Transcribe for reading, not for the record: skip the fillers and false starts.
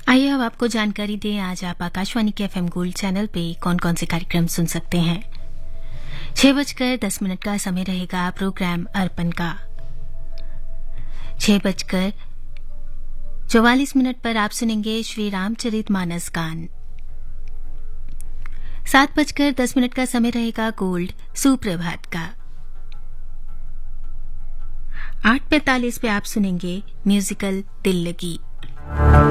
आइए अब आपको जानकारी दें आज आप आकाशवाणी के एफएम गोल्ड चैनल पे कौन कौन से कार्यक्रम सुन सकते हैं। 6:10 का समय रहेगा प्रोग्राम अर्पण का। 6:44 पर आप सुनेंगे श्री रामचरित मानस गान। 7:10 का समय रहेगा गोल्ड सुप्रभात का। 8:45 पे आप सुनेंगे म्यूजिकल दिल लगी।